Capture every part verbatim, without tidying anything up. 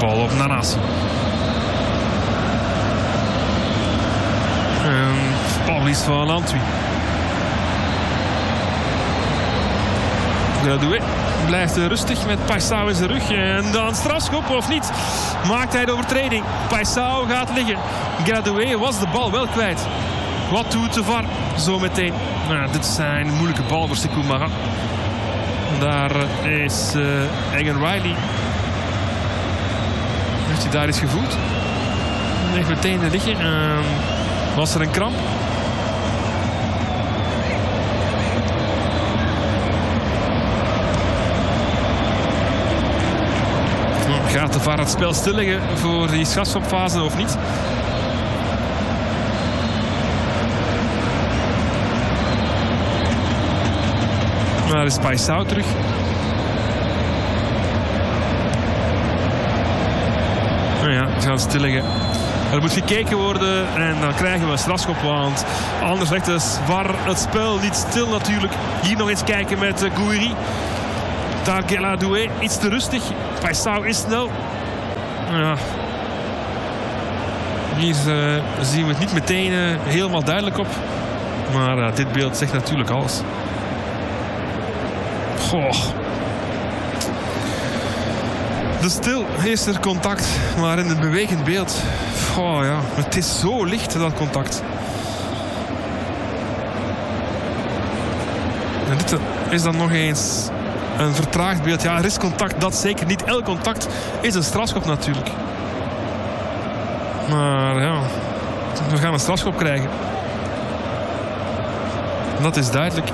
Bal op Nanasi. En balverlies van Antwi. Gradoué blijft rustig met Paisao in zijn rug. En dan strafschop of niet. Maakt hij de overtreding. Paisao gaat liggen. Gradoué was de bal wel kwijt. Wat doet de V A R zo meteen? Nou, dit zijn moeilijke ballen voor Sekou Mara. Daar is uh, Egan Riley. Heeft hij daar iets gevoeld? Ligt meteen liggen. Uh, was er een kramp? Gaat de V A R het spel stilleggen voor die strafschopfase of niet? Daar is Paisao terug. Nou ja, we gaan stilleggen. Er moet gekeken worden en dan krijgen we een strafschop, want anders legt de V A R het spel niet stil natuurlijk. Hier nog eens kijken met uh, Gouiri. Daar Gradoué iets te rustig. Paisao is snel. Ja. Hier uh, zien we het niet meteen uh, helemaal duidelijk op. Maar uh, dit beeld zegt natuurlijk alles. Goh. De stil is er contact, maar in het bewegend beeld. Goh, ja. Het is zo licht, dat contact. En dit is dan nog eens een vertraagd beeld. Ja, er is contact, dat zeker niet. Elk contact is een strafschop natuurlijk. Maar ja, we gaan een strafschop krijgen. Dat is duidelijk.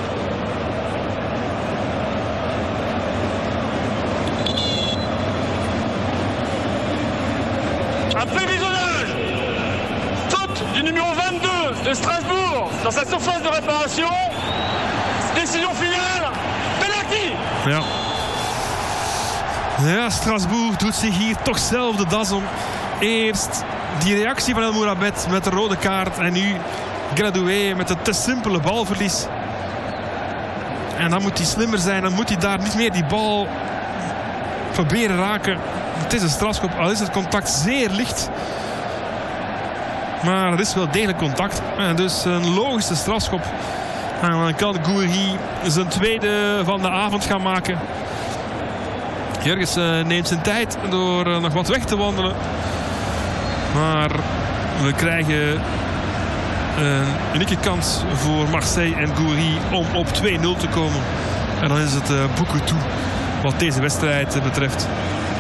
Après visionnage, faute du numéro vingt-deux de Strasbourg dans sa surface de réparation. Décision finale, penalty. Ja. Ja, Strasbourg doet zich hier toch zelf de das om. Eerst die reactie van El Mourabet met de rode kaart en nu Gradoué met het te simpele balverlies. En dan moet hij slimmer zijn, dan moet hij daar niet meer die bal proberen raken. Het is een strafschop, al is het contact zeer licht. Maar er is wel degelijk contact. En dus een logische strafschop. En dan kan Gouiri zijn tweede van de avond gaan maken. Jurgensen neemt zijn tijd door nog wat weg te wandelen. Maar we krijgen een unieke kans voor Marseille en Gouiri om op twee nul te komen. En dan is het uh, boeken toe wat deze wedstrijd betreft.